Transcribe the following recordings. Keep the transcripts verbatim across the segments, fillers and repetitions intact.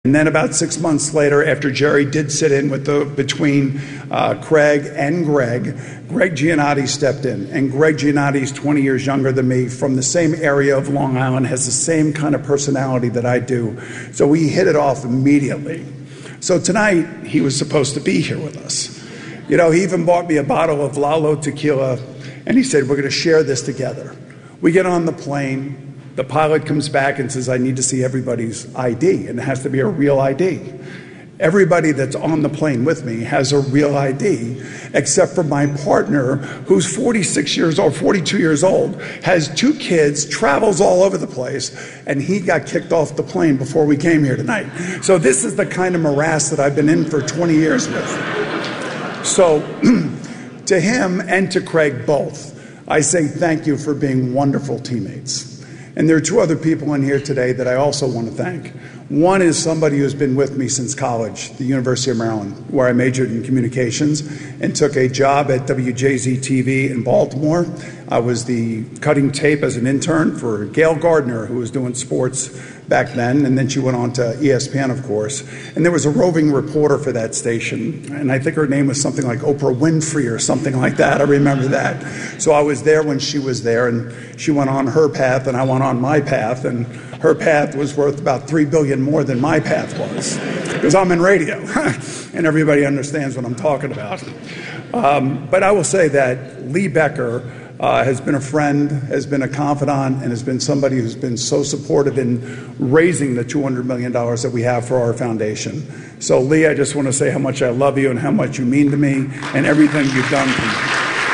And then about six months later, after Jerry did sit in with the between uh, Craig and Greg, Greg Giannotti stepped in. And Greg Giannotti is twenty years younger than me, from the same area of Long Island, has the same kind of personality that I do. So we hit it off immediately. So tonight, he was supposed to be here with us. You know, he even bought me a bottle of Lalo tequila, and he said, we're going to share this together. We get on the plane. The pilot comes back and says, I need to see everybody's I D, and it has to be a real I D. Everybody that's on the plane with me has a real I D, except for my partner, who's forty-six years old, forty-two years old, has two kids, travels all over the place, and he got kicked off the plane before we came here tonight. So this is the kind of morass that I've been in for twenty years with. So to him and to Craig both, I say thank you for being wonderful teammates. And there are two other people in here today that I also want to thank. One is somebody who's been with me since college, the University of Maryland, where I majored in communications and took a job at W J Z T V in Baltimore. I was the cutting tape as an intern for Gail Gardner, who was doing sports back then, and then she went on to E S P N, of course. And there was a roving reporter for that station, and I think her name was something like Oprah Winfrey or something like that. I remember that. So I was there when she was there, and she went on her path, and I went on my path, and her path was worth about three billion dollars more than my path was, because I'm in radio, and everybody understands what I'm talking about. Um, but I will say that Lee Becker Uh, has been a friend, has been a confidant, and has been somebody who's been so supportive in raising the two hundred million dollars that we have for our foundation. So, Lee, I just want to say how much I love you and how much you mean to me and everything you've done for me.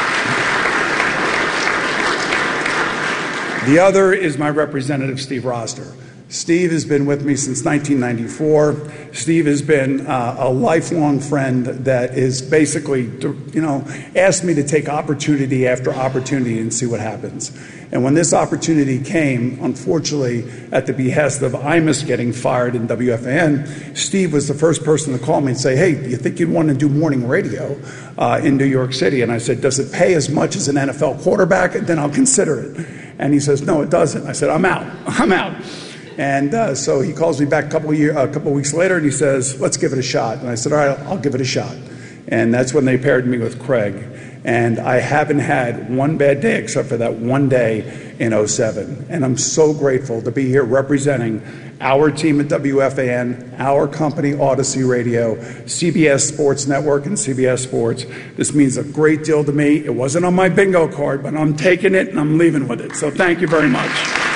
The other is my representative, Steve Rosner. Steve has been with me since nineteen ninety-four. Steve has been uh, a lifelong friend that is basically, you know, asked me to take opportunity after opportunity and see what happens. And when this opportunity came, unfortunately, at the behest of Imus getting fired in W F A N, Steve was the first person to call me and say, hey, do you think you'd want to do morning radio uh, in New York City? And I said, does it pay as much as an N F L quarterback? And then I'll consider it. And he says, no, it doesn't. I said, I'm out. I'm out. And uh, so he calls me back a couple of year, a couple of weeks later, and he says, let's give it a shot. And I said, all right, I'll give it a shot. And that's when they paired me with Craig. And I haven't had one bad day except for that one day in oh seven. And I'm so grateful to be here representing our team at W F A N, our company, Odyssey Radio, C B S Sports Network, and C B S Sports. This means a great deal to me. It wasn't on my bingo card, but I'm taking it and I'm leaving with it. So thank you very much.